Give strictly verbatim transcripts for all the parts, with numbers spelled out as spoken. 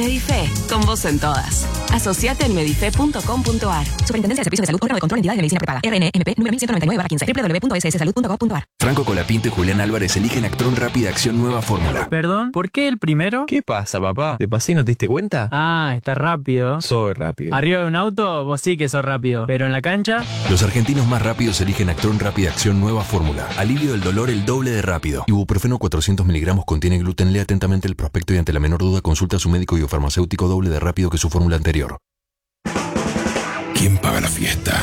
Medife, con vos en todas. Asociate en medife punto com punto a r. Superintendencia de Servicios de Salud, órgano de control de entidades de medicina prepaga. R N M P número mil ciento noventa y nueve barra quince. doble u doble u doble u punto s s salud punto gov punto a r. Franco Colapinto y Julián Álvarez eligen Actron Rápida Acción Nueva Fórmula. Perdón, ¿por qué el primero? ¿Qué pasa, papá? ¿Te pasé y no te diste cuenta? Ah, está rápido. Soy rápido. Arriba de un auto, vos sí que sos rápido. Pero en la cancha... Los argentinos más rápidos eligen Actron Rápida Acción Nueva Fórmula. Alivio del dolor el doble de rápido. Ibuprofeno cuatrocientos miligramos contiene gluten. Lee atentamente el prospecto y ante la menor duda consulta a su médico y o farmacéutico doble de rápido que su fórmula anterior. ¿Quién paga la fiesta?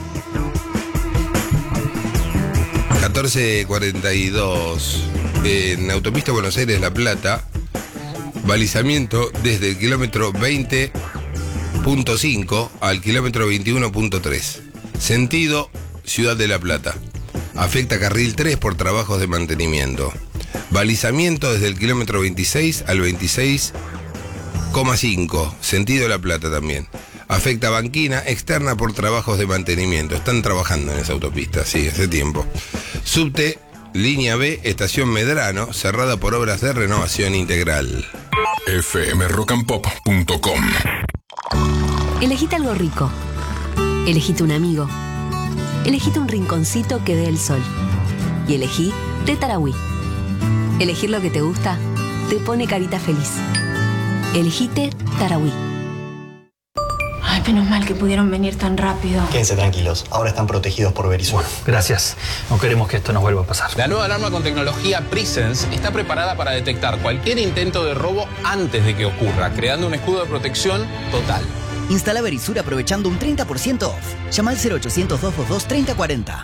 catorce cuarenta y dos. En Autopista Buenos Aires-La Plata, balizamiento desde el kilómetro veinte punto cinco al kilómetro veintiuno punto tres. Sentido Ciudad de La Plata. Afecta carril tres por trabajos de mantenimiento. Balizamiento desde el kilómetro veintiséis al veintiséis coma cinco. Sentido La Plata también. Afecta banquina externa por trabajos de mantenimiento. Están trabajando en esa autopista, sí, hace tiempo. Subte, línea B, estación Medrano, cerrada por obras de renovación integral. F M rock and pop punto com. Elegite algo rico. Elegite un amigo. Elegite un rinconcito que dé el sol. Y elegí té Tarahui. Elegir lo que te gusta te pone carita feliz. Elegite Tarahui. Ay, menos mal que pudieron venir tan rápido. Quédense tranquilos, ahora están protegidos por Verisur. Gracias, no queremos que esto nos vuelva a pasar. La nueva alarma con tecnología Presence está preparada para detectar cualquier intento de robo antes de que ocurra, creando un escudo de protección total. Instala Verisur aprovechando un treinta por ciento off. Llama al cero ochocientos, doscientos veintidós, treinta cuarenta.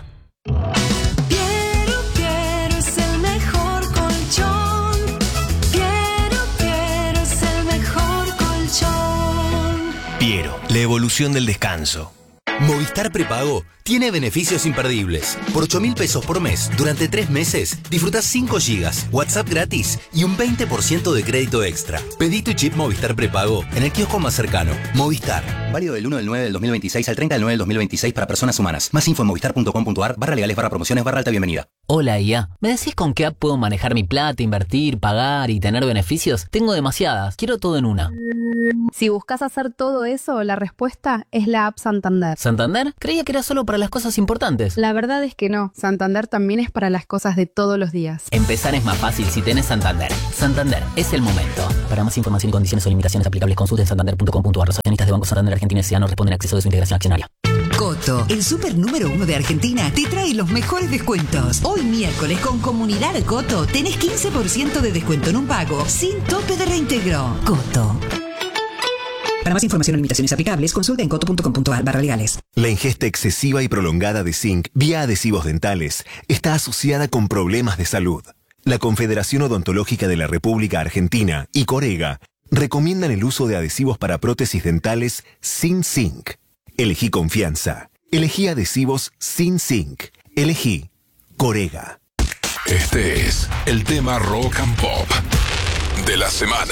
Piero, la evolución del descanso. Movistar Prepago tiene beneficios imperdibles. Por ocho mil pesos por mes, durante tres meses, disfrutás cinco gigas, WhatsApp gratis y un veinte por ciento de crédito extra. Pedí tu chip Movistar Prepago en el kiosco más cercano. Movistar. Válido del uno del nueve del dos mil veintiséis al treinta del nueve del dos mil veintiséis para personas humanas. Más info en movistar punto com punto a r, barra legales, barra promociones, barra alta bienvenida. Hola I A, ¿me decís con qué app puedo manejar mi plata, invertir, pagar y tener beneficios? Tengo demasiadas, quiero todo en una. Si buscas hacer todo eso, la respuesta es la app Santander. ¿Santander? Creía que era solo para las cosas importantes. La verdad es que no, Santander también es para las cosas de todos los días. Empezar es más fácil si tenés Santander. Santander, es el momento. Para más información y condiciones o limitaciones aplicables, consulte en santander punto com punto a r. Los accionistas de Banco Santander Argentina S A no responden a acceso de su integración accionaria. Coto, el súper número uno de Argentina, te trae los mejores descuentos. Hoy miércoles con Comunidad Coto tenés quince por ciento de descuento en un pago sin tope de reintegro. Coto. Para más información o limitaciones aplicables, consulta en coto punto com punto a r barra legales. La ingesta excesiva y prolongada de zinc vía adhesivos dentales está asociada con problemas de salud. La Confederación Odontológica de la República Argentina y Corega recomiendan el uso de adhesivos para prótesis dentales sin zinc. Elegí confianza. Elegí adhesivos sin zinc. Elegí Corega. Este es el tema rock and pop de la semana.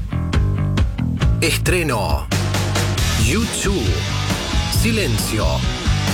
Estreno. YouTube. Silencio.